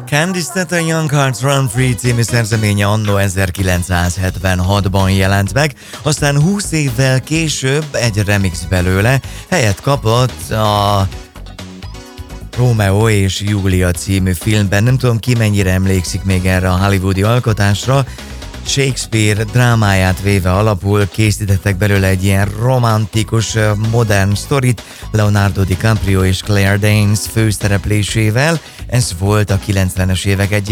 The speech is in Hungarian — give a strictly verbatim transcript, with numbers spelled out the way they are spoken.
Candice Tett a Young Hearts Run Free című szerzeménye annó ezerkilencszázhetvenhatban jelent meg, aztán húsz évvel később egy remix belőle helyet kapott a Rómeó és Júlia című filmben. Nem tudom, ki mennyire emlékszik még erre a hollywoodi alkotásra. Shakespeare drámáját véve alapul készítettek belőle egy ilyen romantikus, modern sztorit Leonardo DiCaprio és Claire Danes főszereplésével. Ez volt a kilencvenes évek egy